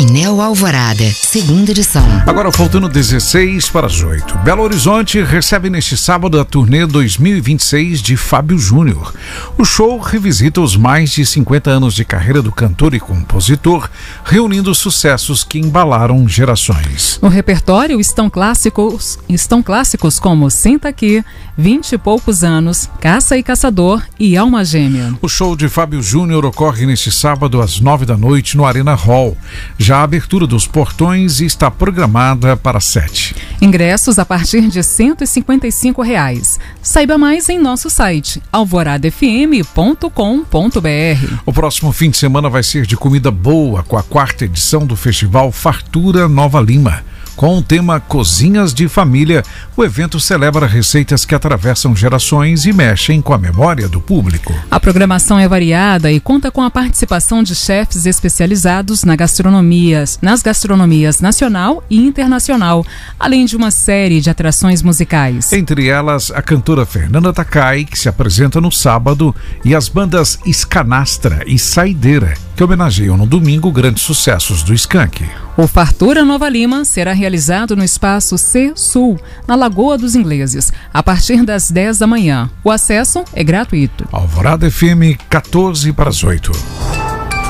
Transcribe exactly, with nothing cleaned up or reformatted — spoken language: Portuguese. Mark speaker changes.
Speaker 1: Painel Alvorada, segunda edição.
Speaker 2: Agora faltando dezesseis para as oito. Belo Horizonte recebe neste sábado a turnê dois mil e vinte e seis de Fábio Júnior. O show revisita os mais de cinquenta anos de carreira do cantor e compositor, reunindo sucessos que embalaram gerações.
Speaker 3: No repertório estão clássicos, estão clássicos como Senta Aqui, Vinte e Poucos Anos, Caça e Caçador e Alma Gêmea.
Speaker 2: O show de Fábio Júnior ocorre neste sábado às nove da noite no Arena Hall. Já a abertura dos portões está programada para sete.
Speaker 3: Ingressos a partir de cento e cinquenta e cinco reais. Saiba mais em nosso site alvorada f m ponto com ponto b r.
Speaker 2: O próximo fim de semana vai ser de comida boa com a quarta edição do Festival Fartura Nova Lima. Com o tema Cozinhas de Família, o evento celebra receitas que atravessam gerações e mexem com a memória do público.
Speaker 3: A programação é variada e conta com a participação de chefes especializados na gastronomia, nas gastronomias nacional e internacional, além de uma série de atrações musicais.
Speaker 2: Entre elas, a cantora Fernanda Takai, que se apresenta no sábado, e as bandas Escanastra e Saideira, que homenageiam no domingo grandes sucessos do Skank.
Speaker 3: O Fartura Nova Lima será realizado no Espaço C Sul, na Lagoa dos Ingleses, a partir das dez da manhã. O acesso é gratuito.
Speaker 2: Alvorada F M, quatorze para as oito.